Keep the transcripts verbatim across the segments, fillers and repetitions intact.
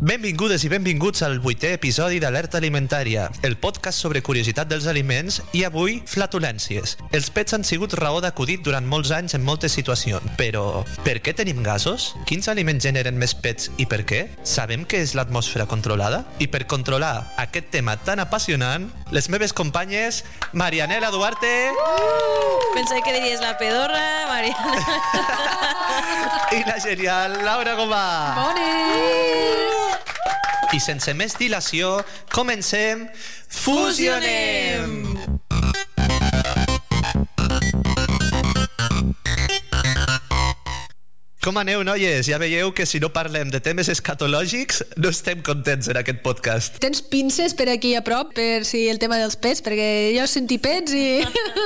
Benvingudes i benvinguts al vuitè episodi d'Alerta Alimentària, el podcast sobre curiositat dels aliments i avui flatulències. Els pets han sigut raó d'acudit durant molts anys en moltes situacions. Però, per què tenim gasos? Quins aliments generen més pets i per què? Sabem què és l'atmosfera controlada? I per controlar aquest tema tan apassionant, les meves companyes, Marianela Duarte... Uh! Pensava que diries la pedorra, Mariana. I la genial Laura Gomà. Bones! I sense més dilació, comencem... Fusionem! Com aneu, noies? Ja veieu que si no parlem de temes escatològics no estem contents en aquest podcast. Tens pinces per aquí a prop per si el tema dels pets, perquè jo senti pets i...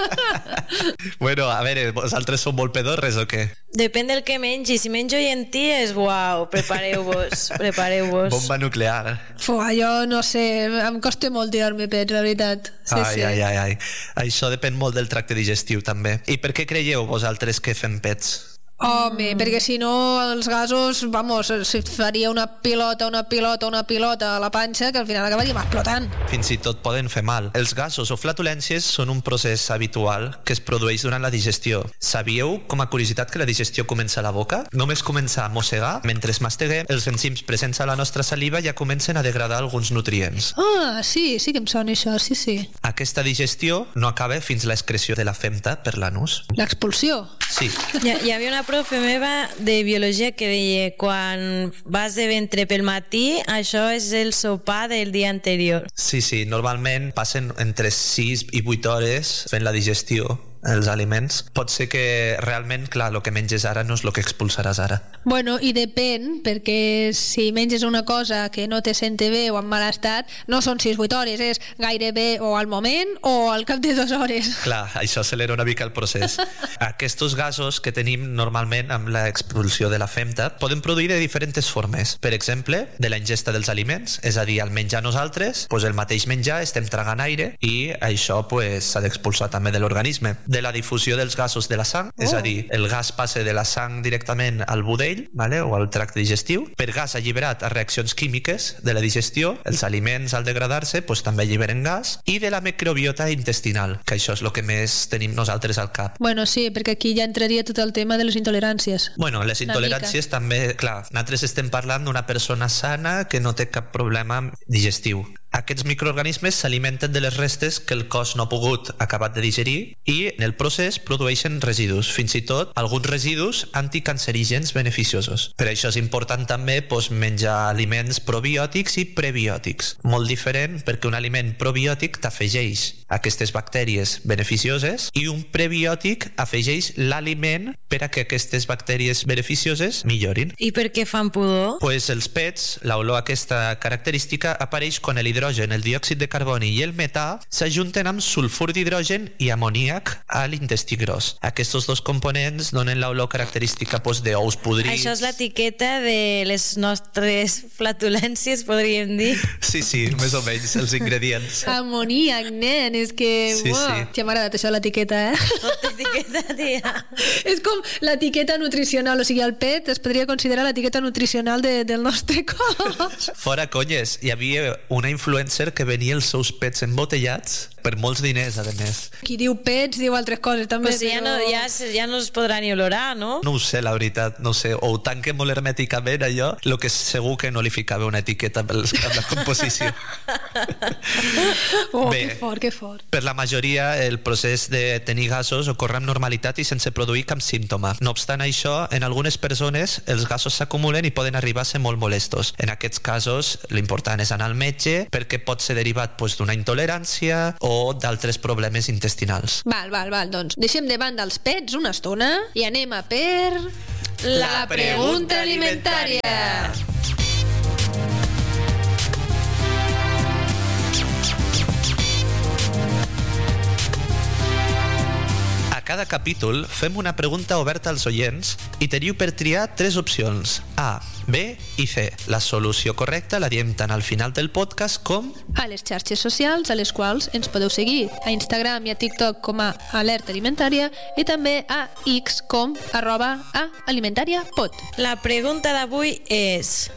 Bueno, a veure, vosaltres sou molt pedorres o què? Depèn del que mengi. Si menjo llenties, uau, prepareu-vos, prepareu-vos. Bomba nuclear. Fua, jo no sé, em costa molt tirar-me pets, la veritat. Sí, ai, sí. ai, ai, ai. Això depèn molt del tracte digestiu, també. I per què creieu vosaltres que fem pets? Home, mm. perquè si no els gasos, vamos, si faria una pilota, una pilota, una pilota a la panxa que al final acabaríem explotant. Fins i tot poden fer mal. Els gasos o flatulències són un procés habitual que es produeix durant la digestió. Sabíeu, com a curiositat, que la digestió comença a la boca? Només comença a mossegar, mentre masteguem, els enzims presents a la nostra saliva ja comencen a degradar alguns nutrients. Ah, sí, sí que em sona això, sí, sí. Aquesta digestió no acaba fins l'excreció de la femta per l'anus. L'expulsió? Sí. Hi, hi havia una profe meva de biologia que deia quan vas de ventre pel matí, això és el sopar del dia anterior. Sí, sí, normalment passen entre sis i vuit hores fent la digestió els aliments. Pot ser que realment, clar, el que menges ara no és el que expulsaràs ara. Bueno, i depèn, perquè si menges una cosa que no te sente bé o en mal estat, no són sis vuit hores, és gairebé o al moment o al cap de dues hores. Clar, això acelera una mica el procés. Aquests gasos que tenim normalment amb l'expulsió de la femta poden produir de diferents formes. Per exemple, de la ingesta dels aliments, és a dir, al menjar nosaltres, doncs el mateix menjar estem tragant aire i això s'ha pues, d'expulsar també de l'organisme. De la difusió dels gasos de la sang, oh. és a dir, el gas passa de la sang directament al budell, vale? O al tracte digestiu, per gas alliberat a reaccions químiques de la digestió, els aliments al degradar-se pues, també alliberen gas, i de la microbiota intestinal, que això és el que més tenim nosaltres al cap. Bueno, sí, perquè aquí ja entraria tot el tema de les intoleràncies. Bueno, les intoleràncies també, clar, nosaltres estem parlant d'una persona sana que no té cap problema digestiu. Aquests microorganismes s'alimenten de les restes que el cos no ha pogut acabar de digerir i en el procés produeixen residus, fins i tot alguns residus anticancerígens beneficiosos. Per això és important també doncs, menjar aliments probiòtics i prebiòtics. Molt diferent perquè un aliment probiòtic t'afegeix aquestes bactèries beneficioses i un prebiòtic afegeix l'aliment per a que aquestes bactèries beneficioses millorin. I per què fan pudor? Pues els pets, l'olor aquesta característica apareix quan l'hidrogen, el diòxid de carboni i el metà s'ajunten amb sulfur d'hidrogen i amoníac a l'intestí gros. Aquests dos components donen l'olor característica pues, d'ous podrits. Això és l'etiqueta de les nostres flatulències, podríem dir. Sí, sí, més o menys, els ingredients. Amoníac, nen, és que... Sí, uah, sí. Ja m'ha agradat això, l'etiqueta, eh? Tota etiqueta, tia. És com l'etiqueta nutricional, o sigui, el pet es podria considerar l'etiqueta nutricional de, del nostre cos. Fora conyes, hi havia una influencer que venia els seus pets embotellats per molts diners, a més. Qui diu pets diu altres coses, també. Pues ja, no, ja, ja no es podrà ni olorar, no? No ho sé, la veritat, no ho sé. O ho tanque molt hermèticament, allò, el que segur que no li ficava una etiqueta per la composició. Oh, Bé, que fort, que fort. Per la majoria, el procés de tenir gasos ocorre amb normalitat i sense produir cap símptoma. No obstant això, en algunes persones els gasos s'acumulen i poden arribar a ser molt molestos. En aquests casos, l'important és anar al metge perquè pot ser derivat pues, d'una intolerància o d'altres problemes intestinals. Val, val, val, doncs deixem de banda els pets una estona i anem a per... La pregunta alimentària! cada capítol fem una pregunta oberta als oients i teniu per triar tres opcions, A, B i C. La solució correcta la diem tant al final del podcast com a les xarxes socials, a les quals ens podeu seguir a Instagram i a TikTok com a Alerta Alimentària i també a X com arroba a alimentària pot. La pregunta d'avui és: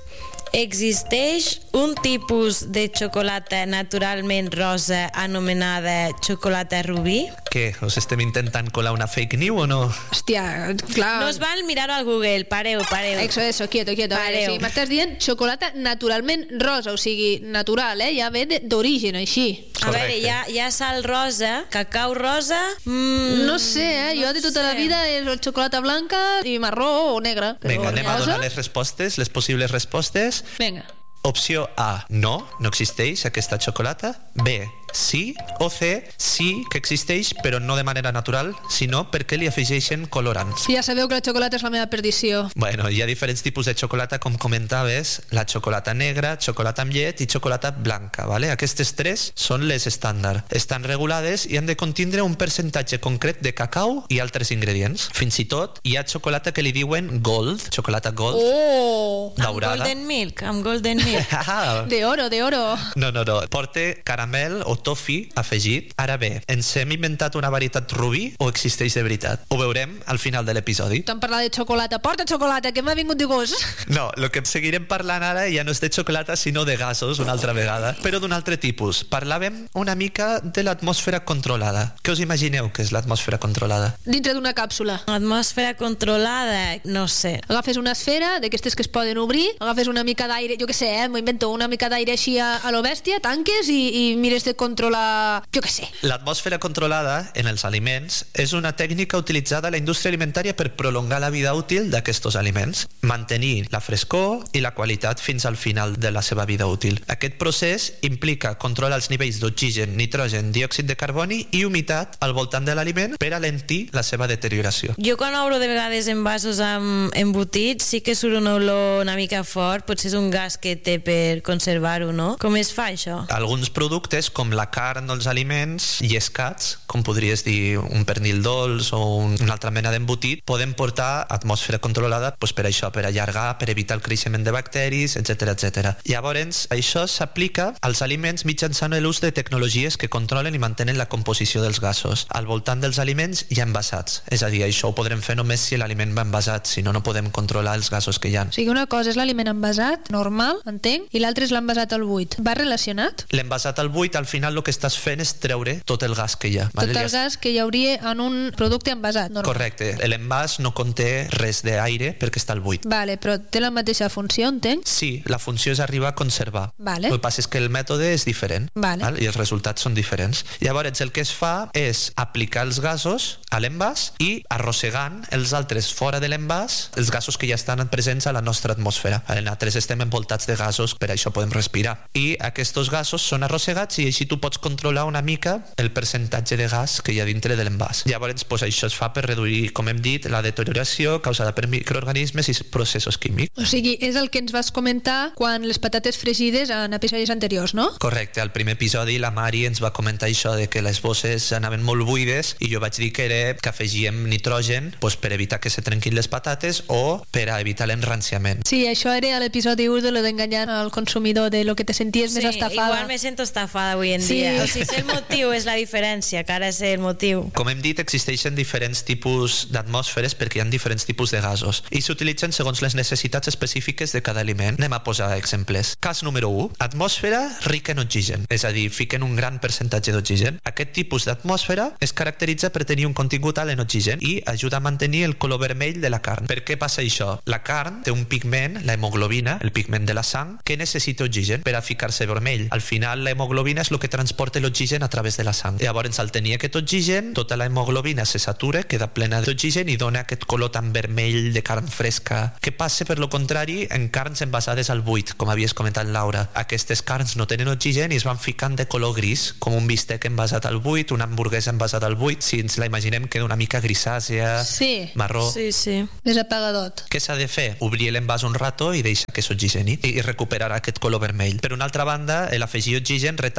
Existeix un tipus de xocolata naturalment rosa anomenada xocolata rubí? Què? Us estem intentant colar una fake news o no? Hòstia, clar... No us val mirar-ho al Google, pareu, pareu. Eso, eso, quieto, quieto. Pareu. O sigui, m'estàs dient xocolata naturalment rosa, o sigui, natural, eh? Ja ve de- d'origen, així. A veure, Correcte. hi ha, hi ha sal rosa, cacau rosa... Mm, No sé, eh? Jo de tota la sé. vida és xocolata blanca i marró o negra. Vinga, anem a rosa? donar les respostes, les possibles respostes. Vinga. Opció A, no, no existeix aquesta xocolata. B, sí. O C, sí que existeix, però no de manera natural, sinó perquè li afegeixen colorants. Ja sabeu que la xocolata és la meva perdició. Bueno, hi ha diferents tipus de xocolata, com comentaves, la xocolata negra, xocolata amb llet i xocolata blanca, ¿vale? Aquestes tres són les estàndard. Estan regulades i han de contindre un percentatge concret de cacau i altres ingredients. Fins i tot hi ha xocolata que li diuen gold, xocolata gold, Oh! amb daurada. golden milk, amb golden milk. Ah, De oro, de oro. no, no, no. Porta caramel o toffee afegit. Ara bé, ens hem inventat una varietat rubí o existeix de veritat? Ho veurem al final de l'episodi. T'han parlat de xocolata. Porta xocolata, que m'ha vingut de gos. No, el que seguirem parlant ara ja no és de xocolata, sinó de gasos, una altra vegada, però d'un altre tipus. Parlàvem una mica de l'atmosfera controlada. Què us imagineu que és l'atmosfera controlada? Dintre d'una càpsula. Atmosfera controlada, no sé. Agafes una esfera d'aquestes que es poden obrir, agafes una mica d'aire, jo què sé, eh, m'ho invento, una mica d'aire així a, a lo bèstia, tanques i, i mires de controlar, jo què sé. L'atmosfera controlada en els aliments és una tècnica utilitzada a la indústria alimentària per prolongar la vida útil d'aquests aliments, mantenir la frescor i la qualitat fins al final de la seva vida útil. Aquest procés implica controlar els nivells d'oxigen, nitrogen, diòxid de carboni i humitat al voltant de l'aliment per alentir la seva deterioració. Jo quan obro de vegades envasos amb embotits sí que surt una olor una mica fort, potser és un gas que té per conservar-ho, no? Com es fa això? Alguns productes, com la carn o els aliments llescats, com podries dir un pernil dolç o un, una altra mena d'embotit, poden portar atmosfera controlada pues, per això, per allargar, per evitar el creixement de bacteris, etcètera, etcètera. Llavors, això s'aplica als aliments mitjançant l'ús de tecnologies que controlen i mantenen la composició dels gasos. Al voltant dels aliments hi ha envasats, és a dir, això ho podrem fer només si l'aliment va envasat, si no, no podem controlar els gasos que hi ha. O sigui, una cosa és l'aliment envasat, normal, entenc, i l'altra és l'envasat al buit. Va relacionat? L'envasat al buit, al final el que estàs fent és treure tot el gas que hi ha. Tot el gas que hi hauria en un producte envasat, normal. Correcte. L'envàs no conté res d'aire perquè està al buit. Vale, però té la mateixa funció, entenc? Sí, la funció és arribar a conservar. Vale. El que passa és que el mètode és diferent. Vale. Val? I els resultats són diferents. Llavors, el que es fa és aplicar els gasos a l'envàs i arrossegant els altres fora de l'envàs, els gasos que ja estan presents a la nostra atmosfera. Nosaltres estem envoltats de gasos, per això podem respirar. I aquests gasos són arrossegats i així tu pots controlar una mica el percentatge de gas que hi ha dintre de l'envàs. Llavors, pues, això es fa per reduir, com hem dit, la deterioració causada per microorganismes i processos químics. O sigui, és el que ens vas comentar quan les patates fregides en episodis anteriors, no? Correcte, al primer episodi la Mari ens va comentar això de que les bosses anaven molt buides i jo vaig dir que era que afegíem nitrogen pues, per evitar que se trenquin les patates o per a evitar l'enranciament. Sí, això era a l'episodi u de lo d'enganyar al consumidor de lo que te senties Sí, més estafada. igual me sento estafada avui en Sí. dia. O sigui, sé el motiu, és la diferència, que ara sé el motiu. Com hem dit, existeixen diferents tipus d'atmosferes perquè hi ha diferents tipus de gasos i s'utilitzen segons les necessitats específiques de cada aliment. Anem a posar exemples. Cas número u, atmosfera rica en oxigen, és a dir, fiquen un gran percentatge d'oxigen. Aquest tipus d'atmosfera es caracteritza per tenir un contingut alt en oxigen i ajuda a mantenir el color vermell de la carn. Per què passa això? La carn té un pigment, la hemoglobina, el pigment de la sang, que necessita oxigen per a ficar-se vermell. Al final, la hemoglobina és el que transporta l'oxigen a través de la sang. Llavors, al tenir aquest oxigen, tota la hemoglobina se satura, queda plena d'oxigen i dona aquest color tan vermell de carn fresca. Què passa, per lo contrari, en carns envasades al buit, com havies comentat, Laura? Aquestes carns no tenen oxigen i es van ficant de color gris, com un bistec envasat al buit, una hamburguesa envasada al buit. Si ens la imaginem, queda una mica grisàcia, Sí. marró. Sí, sí. Més apagadot. Què s'ha de fer? Obrir l'envàs un rato i deixar que s'oxigeni i recuperar aquest color vermell. Per una altra banda, l'afegir oxigen retarda el creixement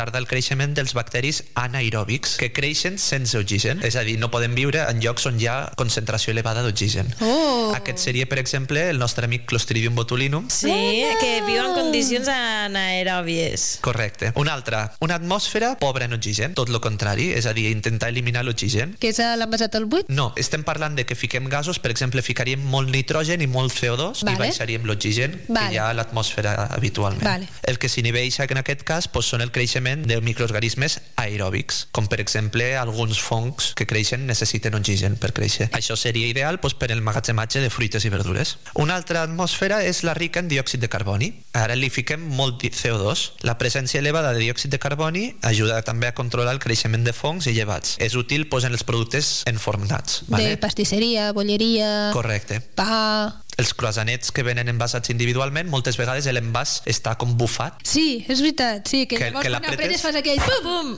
creixement dels bacteris anaeròbics, que creixen sense oxigen, és a dir, no poden viure en llocs on hi ha concentració elevada d'oxigen. Oh. Aquest seria, per exemple, el nostre amic Clostridium botulinum. Sí, que viu en condicions anaeròbies. Correcte. Un altre, una atmosfera pobra en oxigen, tot el contrari, és a dir, intentar eliminar l'oxigen. Que és l'envasat al buit? No, estem parlant de que fiquem gasos, per exemple, ficaríem molt nitrogen i molt C O dos vale. i baixaríem l'oxigen vale. que hi ha a l'atmosfera habitualment. Vale. El que s'inhibeix en aquest cas doncs, són el creixement de microorganismes aeròbics, com per exemple alguns fongs que creixen necessiten oxigen per créixer. Això seria ideal doncs, per el magatzematge de fruites i verdures. Una altra atmosfera és la rica en diòxid de carboni. Ara li fiquem molt C O dos. La presència elevada de diòxid de carboni ajuda també a controlar el creixement de fongs i llevats. És útil doncs, en els productes enfornats. Vale? De pastisseria, bolleria... Correcte. Pa... Els croissanets que venen envasats individualment, moltes vegades l'envàs està com bufat. Sí, és veritat, sí, que, Que- llavors que quan l'apretes- apretes fas aquell pum, pum.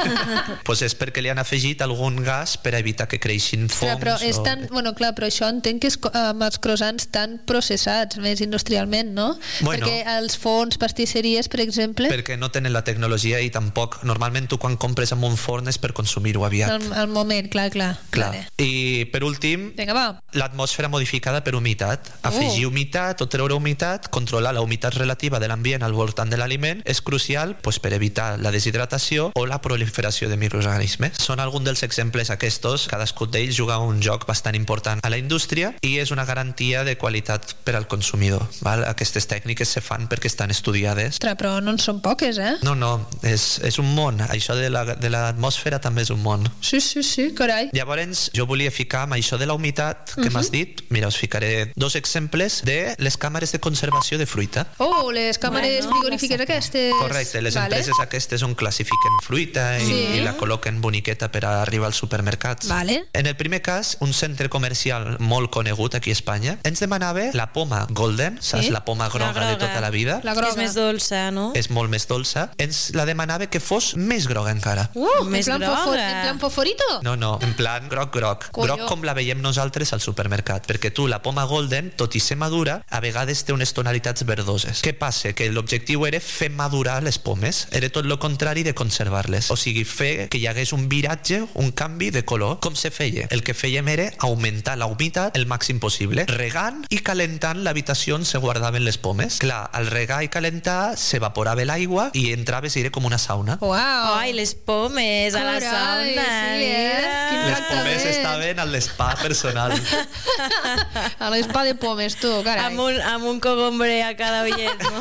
Pues és perquè li han afegit algun gas per evitar que creixin fongs. Clar, però és o... tan... Bueno, clar, però això entenc que és co- amb els croissants tan processats, més industrialment, no? Bueno. Perquè els forns, pastisseries, per exemple, Perquè no tenen la tecnologia i tampoc... Normalment tu quan compres amb un forn és per consumir-ho aviat. al, al moment, clar, clar. Clar. Vale. I per últim, Vinga, va. l'atmosfera modificada per humitat. Afegir Oh. humitat o treure humitat, controlar la humitat relativa de l'ambient al voltant de l'aliment és crucial pues, per evitar la deshidratació o la proliferació de microorganismes. Són alguns dels exemples aquests, cadascun d'ells juga un joc bastant important a la indústria i és una garantia de qualitat per al consumidor. Val? Aquestes tècniques se fan perquè estan estudiades. Ostres, però no en són poques, eh? No, no, és, és un món. Això de la- de l'atmosfera també és un món. Sí, sí, sí, carai. Llavors, jo volia ficar amb això de la humitat que m'has dit, mira, us ficaré dos exemples de les càmeres de conservació de fruita. Oh, les càmeres Bueno, frigorífiques aquestes... Correcte, les vale. empreses aquestes on classifiquen fruita i, Sí. i la col·loquen boniqueta per a arribar als supermercats. Vale. En el primer cas, un centre comercial molt conegut aquí a Espanya ens demanava la poma golden, saps? Sí. La poma groga, groga. de tota la vida. La Que groga. és més dolça, no? És molt més dolça. Ens la demanava que fos més groga encara. Uh, Més en plan, groga. fosfor, en plan fosforito? No, no, en plan groc-groc. Colló. Groc com la veiem nosaltres al supermercat. Perquè tu, la poma golden, tot i ser madura, a vegades té unes tonalitats verdoses. Què passa? Que l'objectiu era fer madurar les pomes. Era tot el contrari de conservar-les. O sigui, fer que hi hagués un viratge, un canvi de color. Com se feia? El que fèiem era augmentar la humitat el màxim possible, regant i calentant l'habitació on se guardaven les pomes. Clar, al regar i calentar s'evaporava l'aigua i entraves i era com una sauna. Uau. Ai, les pomes a la Carai, sauna. sí, eh? Quin Les tractament. pomes estaven a l'espa personal. A l'espa de pomes, tu, carai. Amb un, amb un cogombre a cada ullet, no?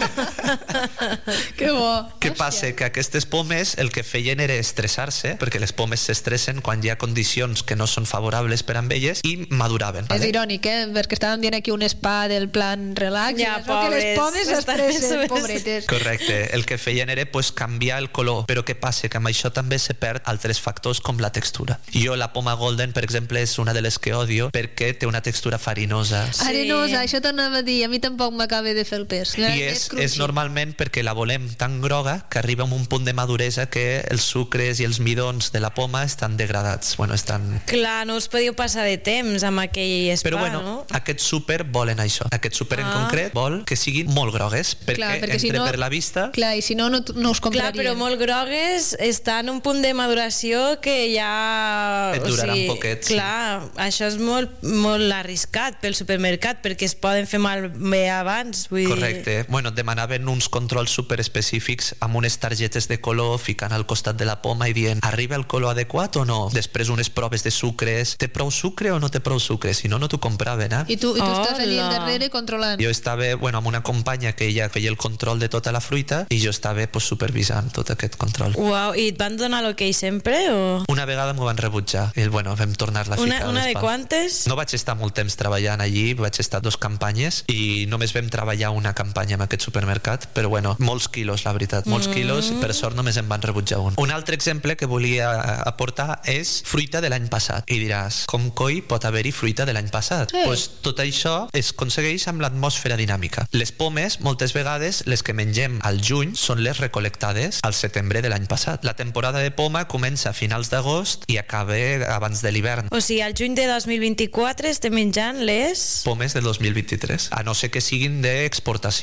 Que bo. Què Hòstia. passa? Que aquestes pomes el que feien era estressar-se, perquè les pomes s'estressen quan hi ha condicions que no són favorables per a elles i maduraven. És irònic, eh? Perquè estàvem dient aquí un spa del plan relax Ja, i es veu que les pobres, pomes estan s'estressen, més- pobretes. Correcte. El que feien era pues, canviar el color. Però què passa? Que amb això també se perd altres factors com la textura. Jo la poma golden, per exemple, és una de les que odio perquè té una textura farinosa. Sí. Arenosa, això t'anava a dir, a mi tampoc m'acaba de fer el pes. I és, és normalment perquè la volem tan groga que arriba a un punt de maduresa que els sucres i els midons de la poma estan degradats. Bueno, estan... Clar, no us podíeu passar de temps amb aquell spa, Però bueno, no? aquest súper volen això. Aquest súper en Ah. concret vol que siguin molt grogues, perquè, Clar, perquè entre si no- per la vista... Clar, i si no, no, no us Clar, comprarien. però molt grogues està en un punt de maduració que ja... Et duraran poquet, sí. Clar, això és molt, molt arriscat pel supermercat perquè es poden fer malbé abans. Vull Correcte. Bueno, et demanaven uns controls super específics amb unes targetes de color ficant al costat de la poma i dient arriba el color adequat o no? Després unes proves de sucres. Té prou sucre o no té prou sucre? Si no, no t'ho compraven, eh? I tu, i tu estàs allí al Hola. darrere controlant. Jo estava, bueno, amb una companya que ella feia el control de tota la fruita i jo estava pues, supervisant tot aquest control. Uau, i et van donar l'ok sempre o... Una vegada m'ho van rebutjar i bueno, vam tornar-la a Una, ficar. una a de l'spa. quantes? No vaig estar molt temps treballant allí, vaig estar dos campanyes i només vam treballar una campanya en aquest supermercat, però bueno, molts quilos, la veritat, molts mm. quilos, per sort només em van rebutjar un. Un altre exemple que volia aportar és fruita de l'any passat. I diràs, com coi pot haver-hi fruita de l'any passat? Sí. Pues tot això es aconsegueix amb l'atmosfera dinàmica. Les pomes, moltes vegades, les que mengem al juny són les recol·lectades al setembre de l'any passat. La temporada de poma comença a finals d'agost i acaba abans de l'hivern. O sigui, al juny de dos mil vint-i-quatre estem menjant les... Pomes del dos mil vint-i-tres, a no ser que siguin d'exportació o importació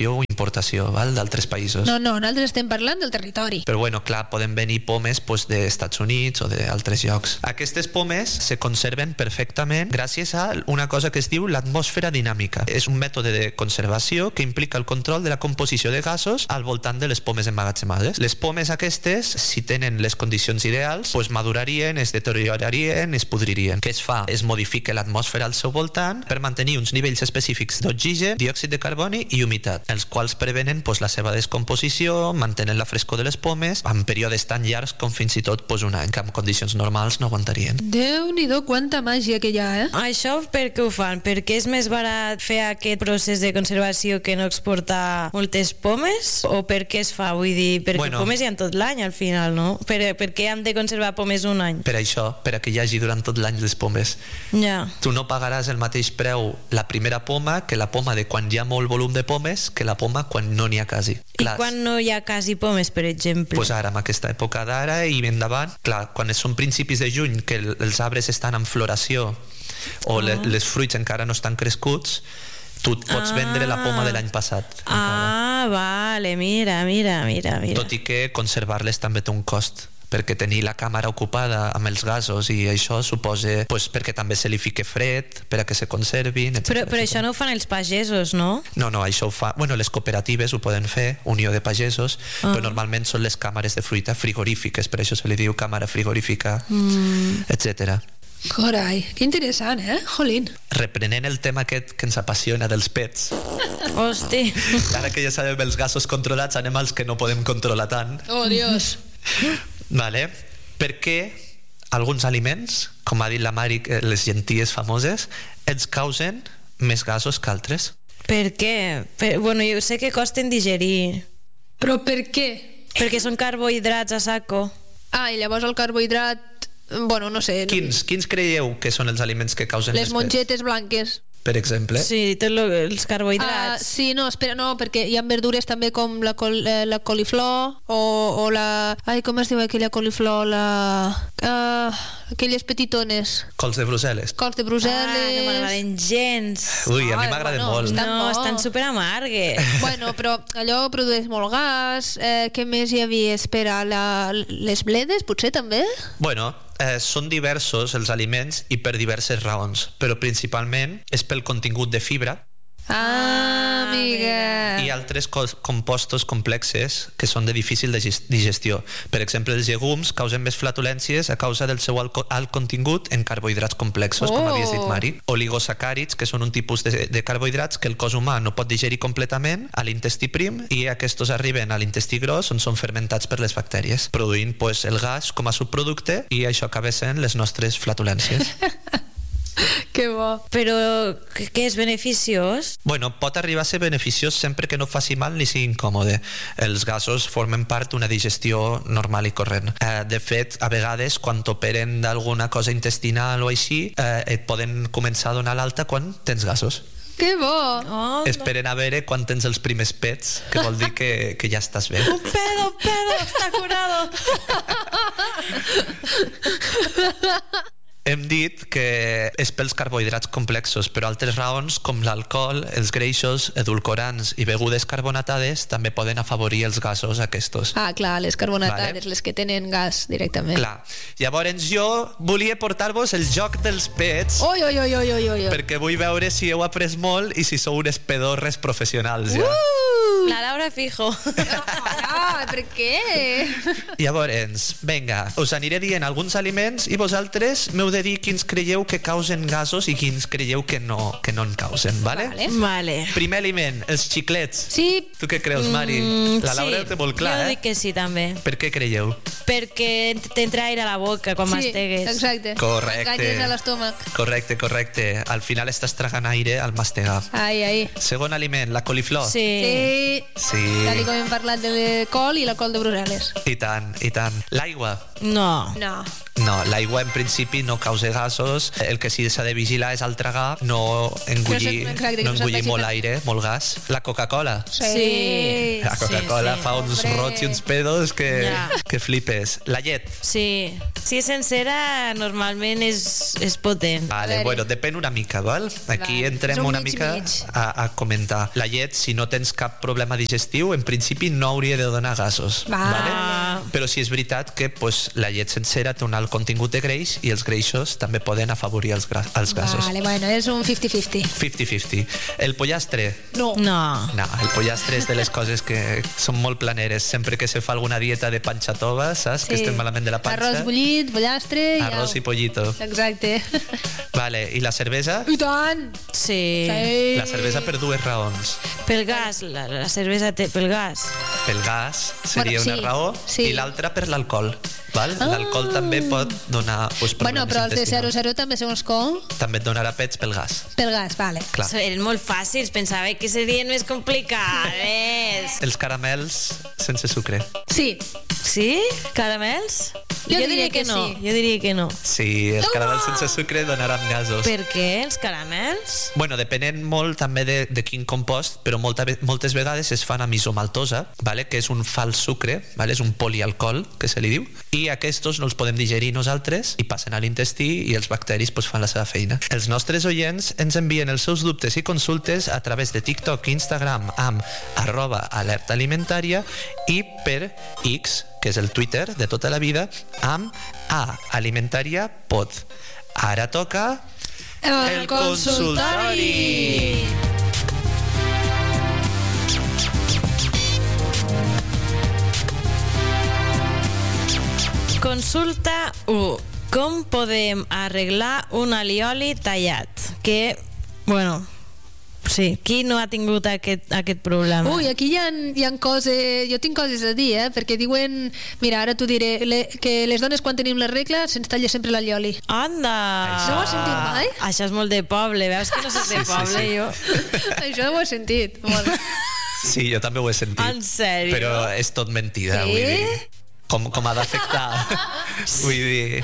importació, val? D'altres països. No, no, nosaltres estem parlant del territori. Però bueno, clar, poden venir pomes pues, d'Estats Units o d'altres llocs. Aquestes pomes se conserven perfectament gràcies a una cosa que es diu l'atmosfera dinàmica. És un mètode de conservació que implica el control de la composició de gasos al voltant de les pomes emmagatzemades. Les pomes aquestes, si tenen les condicions ideals, pues madurarien, es deteriorarien, es podririen. Què es fa? Es modifica l'atmosfera al seu voltant per mantenir uns nivells específics d'oxigen, diòxid de carboni i humitat, els quals prevenen pues, la seva descomposició, mantenen la frescor de les pomes en períodes tan llargs com fins i tot pues, un any, que en condicions normals no aguantarien. Déu-n'hi-do, quanta màgia que hi ha, eh? Això per què ho fan? Perquè és més barat fer aquest procés de conservació que no exportar moltes pomes? O per què es fa? Vull dir, perquè Bueno. pomes hi ha tot l'any al final, no? Per, per què hem de conservar pomes un any? Per això, per a que hi hagi durant tot l'any les pomes. Ja. Tu no pagaràs el mateix preu la primera poma que la poma de quan hi ha molt volum de pomes que la poma quan no n'hi ha quasi. I quan no hi ha quasi pomes, per exemple? Pues ara, en aquesta època d'ara i endavant, clar, quan són principis de juny que el- els arbres estan en floració o le, les fruits encara no estan crescuts, tu et pots Ah. vendre la poma de l'any passat. encara. Ah, vale, mira, mira, mira, mira. Tot i que conservar-les també té un cost, perquè tenir la càmera ocupada amb els gasos i això suposa, pues, perquè també se li fique fred, per a que se conservin, etcètera. Però, però això no ho fan els pagesos, no? No, no, això ho fa... Bueno, les cooperatives ho poden fer, Unió de Pagesos, Ah. però normalment són les càmeres de fruita frigorífiques, per això se li diu càmera frigorífica, mm. etcètera. Carai, que interessant, eh? Jolín. Reprenent el tema aquest que ens apassiona dels pets, Hosti. ara que ja sabem els gasos controlats, anem als que no podem controlar tant. Oh, Dios. Vale? Per què alguns aliments, com ha dit la Mari, que les llenties famoses, ens causen més gasos que altres? Per què? Per, bueno, jo sé que costen digerir, Però per què? perquè són carbohidrats a saco. Ah, i llavors el carbohidrat... Bueno, no sé. Quins, quins creieu que són els aliments que causen Les més pets? mongetes blanques. Per exemple? Sí, tot lo, els Ah, carbohidrats. sí, no, espera, no, perquè hi ha verdures també com la, col, eh, la coliflor o, o la... Ai, com es diu aquella coliflor? La... Uh, aquelles petitones. Cols de Brussel·les. Cols de Ah, Brussel·les... no m'agraden gens. Ui, a mi Ai, m'agrada bueno, molt. està- No, bo. estan super amargues. Bueno, però allò produeix molt gas. Eh, què més hi havia? Espera, la, les bledes, potser també? Bueno, eh, són diversos els aliments i per diverses raons, però principalment és pel contingut de fibra Ah, amiga. i altres cos- compostos complexes que són de difícil digest- digestió. Per exemple, els llegums causen més flatulències a causa del seu alt, co- alt contingut en carbohidrats complexos, com Oh. havies dit, Mari. Oligosacàrids, que són un tipus de, de carbohidrats que el cos humà no pot digerir completament a l'intestí prim i aquests arriben a l'intestí gros on són fermentats per les bactèries, produint pues, el gas com a subproducte i això acaba sent les nostres flatulències. Que bo. Però què què és beneficiós? Bueno, pot arribar a ser beneficiós sempre que no faci mal ni sigui incòmode. Els gasos formen part d'una digestió normal i corrent. Eh, de fet, a vegades, quan t'operen d'alguna cosa intestinal o així, eh, et poden començar a donar l'alta quan tens gasos. Que bo. Oh, Esperen a veure quan tens els primers pets, que vol dir que, que ja estàs bé. un pedo, un pedo, está curado. Hem dit que és pels carbohidrats complexos, però altres raons, com l'alcohol, els greixos, edulcorants i begudes carbonatades, també poden afavorir els gasos aquests. Ah, clar, les carbonatades, Vale. les que tenen gas directament. Clar. Llavors jo volia portar-vos el joc dels pets, Oi, oi, oi, oi, oi, oi. perquè vull veure si heu après molt i si sou unes pedorres professionals ja. Uh! La Laura fijo. Ah, per què? Llavors, vinga, us aniré dient alguns aliments i vosaltres m'heu de dir quins creieu que causen gasos i quins creieu que no, que no en causen, vale? Vale. Vale. Primer aliment, els xiclets. Sí, Tu què creus, Mari? Mm, La Laura sí, ho té molt clar, jo eh? dic que sí, també. Per què creieu? Perquè t'entra aire a la boca quan sí, mastegues. exacte. Correcte. Ganyes a l'estómac. Correcte, correcte. Al final estàs tragant aire al mastegar. Ai, ai. Segon aliment, la coliflor. Sí. Sí. Sí. Tal com hem parlat de la col i la col de Brussel·les. I tant, i tant. L'aigua. No. No. No, l'aigua en principi no causa gasos. El que sí s'ha de vigilar és al tragar no engullir, Exacte, no que engullir no molt s'envagi aire, molt gas. La Coca-Cola. Sí. La Coca-Cola sí, sí. fa uns Hombre. rots i uns pedos que, Ja. que flipes. La llet. Sí. Si és sencera, normalment és, és potent. Vale, veure. bueno, depèn una mica, val? Aquí Vale. entrem És un una mig, mica mig. a, a comentar. La llet, si no tens cap problema digestiu, en principi no hauria de donar gasos. Va. Vale? Però sí és veritat que pues, la llet sencera té un alt contingut de greix i els greixos també poden afavorir els, gra els gasos. Vale, bueno, és un cinquanta cinquanta. cinquanta cinquanta. El pollastre. No. No. No, el pollastre és de les coses que són molt planeres. Sempre que se fa alguna dieta de panxatova, saps? Que estem malament de la panxa. Arròs bullit, pollastre... Arròs i pollito. Exacte. Vale, i la cervesa? I tant! Sí. Sí. La cervesa per dues raons. Pel gas, la, la cervesa té pel gas. Pel gas seria Bueno, sí, una raó sí. i l'altra per l'alcohol. Val? Ah. L'alcohol també pot donar pues, Bueno, problemes però els de zero intestinals. zero també segons com, També et donarà pets pel gas. pel gas, vale. Clar. Eren molt fàcils, pensava que serien més complicades. Els caramels sense sucre. Sí. Sí? Caramels? Jo diria que no. sí. Jo diria que no. Sí, els caramels sense sucre donaran gasos. Per què, els caramels? Bueno, depenent molt també de, de quin compost, però molta, ve- moltes vegades es fan amb isomaltosa, vale? Que és un fals sucre, vale? És un polialcohol, que se li diu, i aquests no els podem digerir nosaltres i passen a l'intestí i els bacteris pues, fan la seva feina. Els nostres oients ens envien els seus dubtes i consultes a través de TikTok i Instagram amb arroba alerta alimentària i per X, que és el Twitter de tota la vida, amb a alimentària pod. Ara toca el consultori. Consulta u. Com podem arreglar un alioli tallat? Que, bueno, sí, qui no ha tingut aquest, aquest problema? Ui, aquí hi ha, hi ha coses... Jo tinc coses a dir, eh? Perquè diuen... Mira, ara t'ho diré, le, que les dones quan tenim la regla se'ns talla sempre l'allioli. Anda! No ho has sentit mai? Això és molt de poble, veus que no soc de Sí, sí, poble, sí. jo? Això ho he sentit. Molt. Sí, jo també ho he sentit. En sèrio? Però és tot mentida, Sí? vull dir. Com, com ha d'afectar. Vull dir...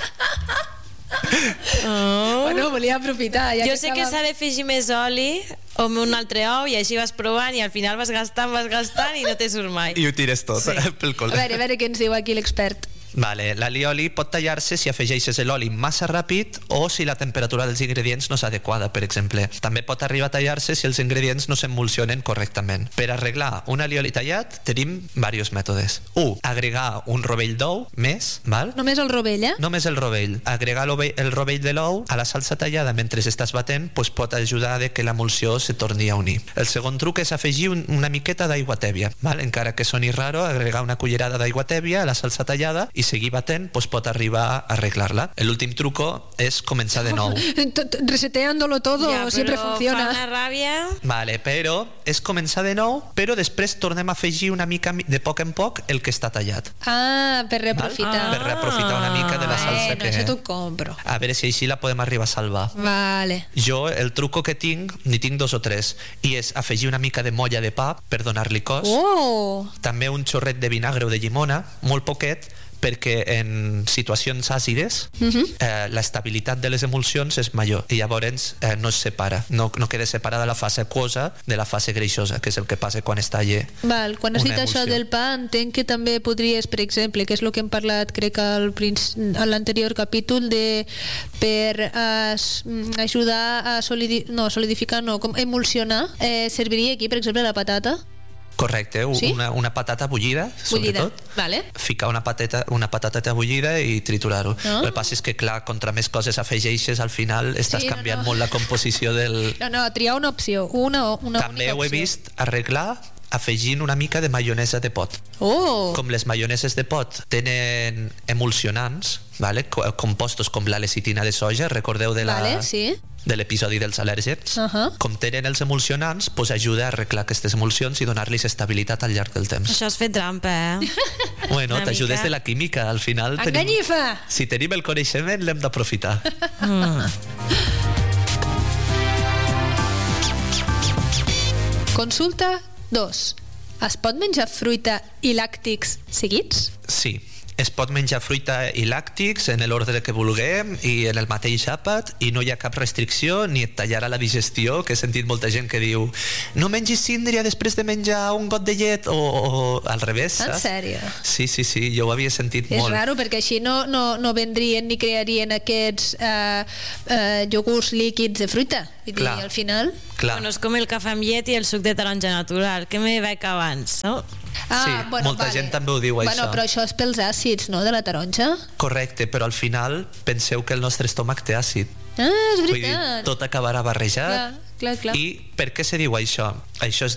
Oh. Bueno, volia aprofitar. Ja Jo sé que estava- s'ha d'afegir més oli o un altre ou i així vas provant i al final vas gastant, vas gastant i no te surt mai. I ho tires tot Sí. pel col. A veure, a veure què ens diu aquí l'expert. Vale, l'alioli pot tallar-se si afegeixes l'oli massa ràpid o si la temperatura dels ingredients no és adequada, per exemple. També pot arribar a tallar-se si els ingredients no s'emulsionen correctament. Per arreglar un alioli tallat tenim diversos mètodes. u. Agregar un rovell d'ou més, val? Només el rovell, eh? Només el rovell. Agregar l'ove- el rovell de l'ou a la salsa tallada mentre estàs batent pues, pot ajudar a que l'emulsió se torni a unir. El segon truc és afegir un, una miqueta d'aigua tèbia. Val? Encara que soni raro, agregar una cullerada d'aigua tèbia a la salsa tallada i seguir batent pues, pot arribar a arreglar-la. L'últim truco és començar de nou. Tot- Reseteándolo todo Ja, siempre però funciona. fa una ràbia. Vale, però és començar de nou, però després tornem a afegir una mica de poc en poc el que està tallat. Ah, per reaprofitar. Per reaprofitar una mica de la salsa bueno, que... això t'ho compro. A veure si així la podem arribar a salvar. Vale. Jo, el truco que tinc, n'hi tinc dos o tres, i és afegir una mica de molla de pa per donar-li cos, Oh! també un xorret de vinagre o de llimona, molt poquet, perquè en situacions àcides Uh -huh. eh, l'estabilitat de les emulsions és major i llavors eh, no es separa, no, no queda separada la fase aquosa de la fase greixosa, que és el que passa quan es talla Val, quan has una dit això emulsió. del pa, entenc que també podries, per exemple, que és el que hem parlat, crec, al princi- a l'anterior capítol, de per eh, s- mm, ajudar a solidi no, solidificar, no, com emulsionar, eh, serviria aquí, per exemple, la patata. Correcte, u- Sí? una, una patata bullida, Bullida. sobretot. Vale. Ficar una patata, una patateta bullida i triturar-ho. Ah. El que passa és que, clar, contra més coses afegeixes, al final estàs Sí, no, canviant no. molt la composició del... No, no, triar una opció, una, una També única ho he opció. vist arreglar afegint una mica de maionesa de pot. Oh! Com les maioneses de pot tenen emulsionants, vale? Co- compostos com la lecitina de soja, recordeu de la... Vale, sí. de l'episodi dels al·lèrgens, Ahà. com tenen els emulsionants, pues ajuda a arreglar aquestes emulsions i donar-los estabilitat al llarg del temps. Això és fer trampa, eh? Bueno, Una t'ajudes mica. de la química, al final tenim... Enganyifa! Si tenim el coneixement, l'hem d'aprofitar. Consulta dos. Es pot menjar fruita i làctics seguits? Sí. es pot menjar fruita i làctics en l'ordre que vulguem i en el mateix àpat i no hi ha cap restricció ni et tallarà la digestió, que he sentit molta gent que diu no mengis síndria després de menjar un got de llet o, o al revés, En saps? sèrio? Sí, sí, sí, jo ho havia sentit És molt. raro perquè així no, no, no vendrien ni crearien aquests eh, eh, iogurts líquids de fruita. I dir, Clar. al final... Clar. Bueno, és com el cafè amb llet i el suc de taronja natural, que me veig abans, no? Ah, Sí, molta gent també ho diu, bueno, això. Però això és pels àcids, no?, de la taronja. Correcte, però al final penseu que el nostre estómac té àcid. Ah, és Vull dir, veritat. tot acabarà barrejat. Clar, clar, clar. I per què se diu això? Això és